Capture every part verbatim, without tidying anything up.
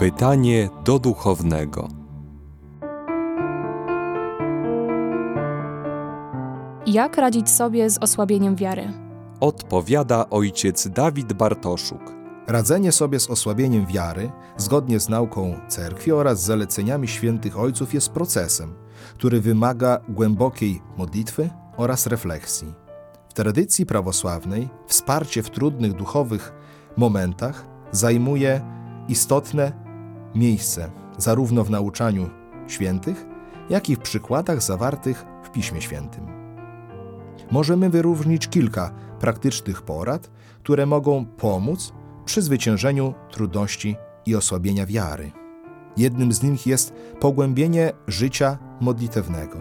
Pytanie do duchownego. Jak radzić sobie z osłabieniem wiary? Odpowiada ojciec Dawid Bartoszuk. Radzenie sobie z osłabieniem wiary, zgodnie z nauką Cerkwi oraz zaleceniami świętych ojców, jest procesem, który wymaga głębokiej modlitwy oraz refleksji. W tradycji prawosławnej wsparcie w trudnych duchowych momentach zajmuje istotne miejsce zarówno w nauczaniu świętych, jak i w przykładach zawartych w Piśmie Świętym. Możemy wyróżnić kilka praktycznych porad, które mogą pomóc przy zwyciężeniu trudności i osłabienia wiary. Jednym z nich jest pogłębienie życia modlitewnego.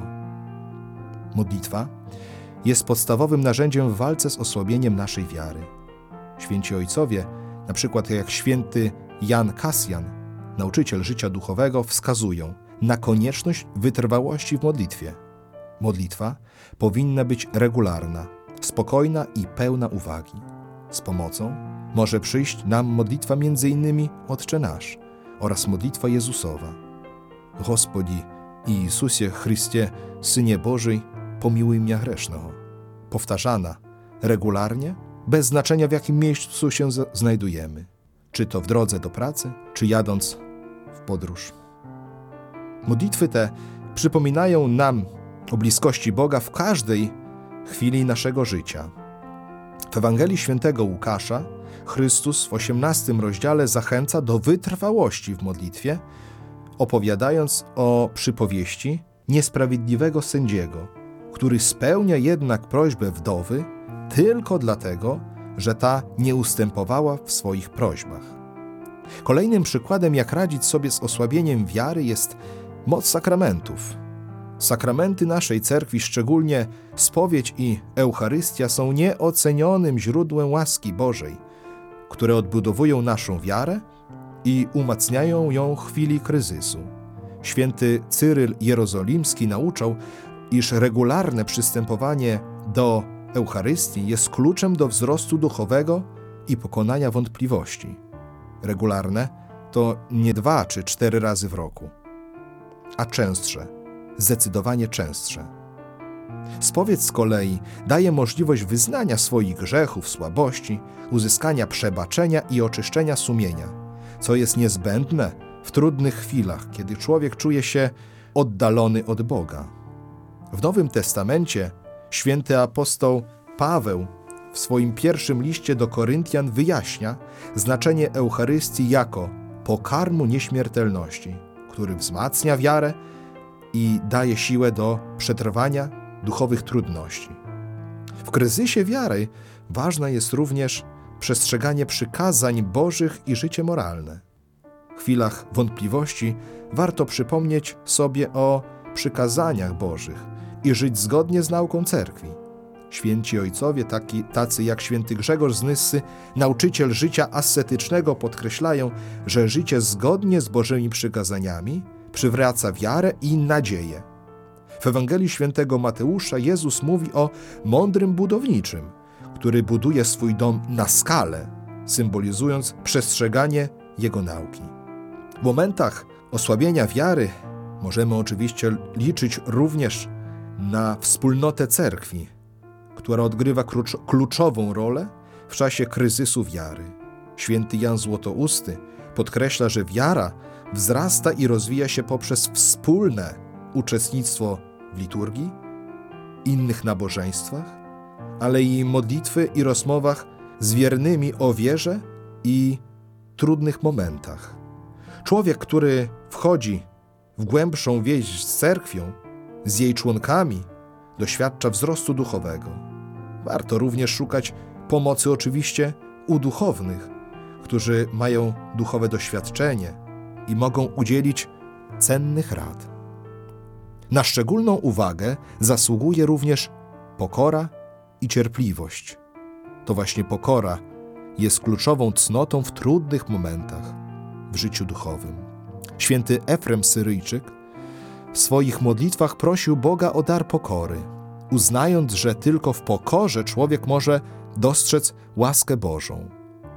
Modlitwa jest podstawowym narzędziem w walce z osłabieniem naszej wiary. Święci ojcowie, na przykład jak święty Jan Kasjan, nauczyciel życia duchowego, wskazują na konieczność wytrwałości w modlitwie. Modlitwa powinna być regularna, spokojna i pełna uwagi. Z pomocą może przyjść nam modlitwa między innymi Otcze Nasz oraz modlitwa Jezusowa. Gospodzi Jezusie Chryście, Synie Bożej, pomiłuj mnie grzesznego. Powtarzana regularnie, bez znaczenia w jakim miejscu się znajdujemy. Czy to w drodze do pracy, czy jadąc w podróż. Modlitwy te przypominają nam o bliskości Boga w każdej chwili naszego życia. W Ewangelii Świętego Łukasza Chrystus w osiemnastym rozdziale zachęca do wytrwałości w modlitwie, opowiadając o przypowieści niesprawiedliwego sędziego, który spełnia jednak prośbę wdowy tylko dlatego, że ta nie ustępowała w swoich prośbach. Kolejnym przykładem, jak radzić sobie z osłabieniem wiary, jest moc sakramentów. Sakramenty naszej Cerkwi, szczególnie spowiedź i Eucharystia, są nieocenionym źródłem łaski Bożej, które odbudowują naszą wiarę i umacniają ją w chwili kryzysu. Święty Cyryl Jerozolimski nauczał, iż regularne przystępowanie do Eucharystii jest kluczem do wzrostu duchowego i pokonania wątpliwości. Regularne to nie dwa czy cztery razy w roku, a częstsze, zdecydowanie częstsze. Spowiedź z kolei daje możliwość wyznania swoich grzechów, słabości, uzyskania przebaczenia i oczyszczenia sumienia, co jest niezbędne w trudnych chwilach, kiedy człowiek czuje się oddalony od Boga. W Nowym Testamencie święty apostoł Paweł w swoim pierwszym liście do Koryntian wyjaśnia znaczenie Eucharystii jako pokarmu nieśmiertelności, który wzmacnia wiarę i daje siłę do przetrwania duchowych trudności. W kryzysie wiary ważne jest również przestrzeganie przykazań Bożych i życie moralne. W chwilach wątpliwości warto przypomnieć sobie o przykazaniach Bożych i żyć zgodnie z nauką Cerkwi. Święci ojcowie, taki, tacy jak święty Grzegorz z Nyssy, nauczyciel życia ascetycznego, podkreślają, że życie zgodnie z Bożymi przykazaniami przywraca wiarę i nadzieję. W Ewangelii Świętego Mateusza Jezus mówi o mądrym budowniczym, który buduje swój dom na skalę, symbolizując przestrzeganie Jego nauki. W momentach osłabienia wiary możemy oczywiście liczyć również na wspólnotę Cerkwi, która odgrywa kluczową rolę w czasie kryzysu wiary. Święty Jan Złotousty podkreśla, że wiara wzrasta i rozwija się poprzez wspólne uczestnictwo w liturgii, innych nabożeństwach, ale i modlitwy i rozmowach z wiernymi o wierze i trudnych momentach. Człowiek, który wchodzi w głębszą więź z Cerkwią, z jej członkami, doświadcza wzrostu duchowego. Warto również szukać pomocy oczywiście u duchownych, którzy mają duchowe doświadczenie i mogą udzielić cennych rad. Na szczególną uwagę zasługuje również pokora i cierpliwość. To właśnie pokora jest kluczową cnotą w trudnych momentach w życiu duchowym. Święty Efrem Syryjczyk w swoich modlitwach prosił Boga o dar pokory, uznając, że tylko w pokorze człowiek może dostrzec łaskę Bożą.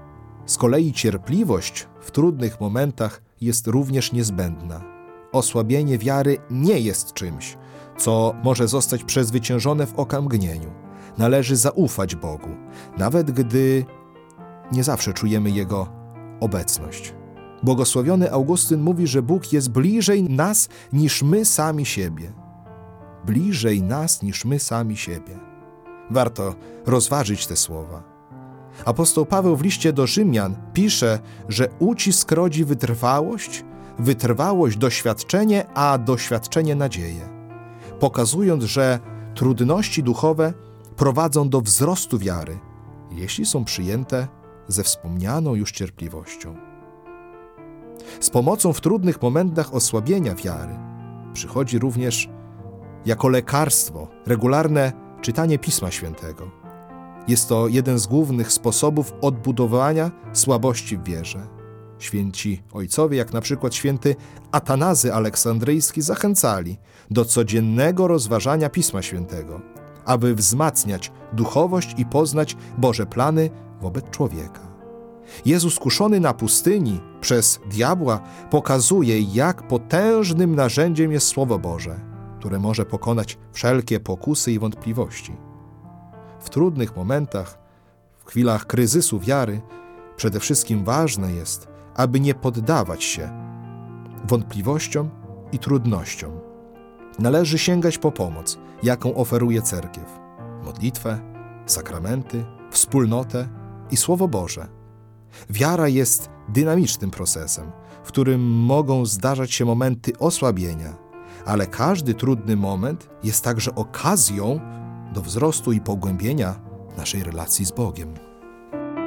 Z kolei cierpliwość w trudnych momentach jest również niezbędna. Osłabienie wiary nie jest czymś, co może zostać przezwyciężone w okamgnieniu. Należy zaufać Bogu, nawet gdy nie zawsze czujemy Jego obecność. Błogosławiony Augustyn mówi, że Bóg jest bliżej nas niż my sami siebie. Bliżej nas niż my sami siebie. Warto rozważyć te słowa. Apostoł Paweł w liście do Rzymian pisze, że ucisk rodzi wytrwałość, wytrwałość doświadczenie, a doświadczenie nadzieję, pokazując, że trudności duchowe prowadzą do wzrostu wiary, jeśli są przyjęte ze wspomnianą już cierpliwością. Z pomocą w trudnych momentach osłabienia wiary przychodzi również jako lekarstwo regularne czytanie Pisma Świętego. Jest to jeden z głównych sposobów odbudowania słabości w wierze. Święci ojcowie, jak na przykład święty Atanazy Aleksandryjski, zachęcali do codziennego rozważania Pisma Świętego, aby wzmacniać duchowość i poznać Boże plany wobec człowieka. Jezus kuszony na pustyni przez diabła pokazuje, jak potężnym narzędziem jest Słowo Boże, które może pokonać wszelkie pokusy i wątpliwości. W trudnych momentach, w chwilach kryzysu wiary, przede wszystkim ważne jest, aby nie poddawać się wątpliwościom i trudnościom. Należy sięgać po pomoc, jaką oferuje cerkiew: modlitwę, sakramenty, wspólnotę i Słowo Boże. Wiara jest dynamicznym procesem, w którym mogą zdarzać się momenty osłabienia, ale każdy trudny moment jest także okazją do wzrostu i pogłębienia naszej relacji z Bogiem.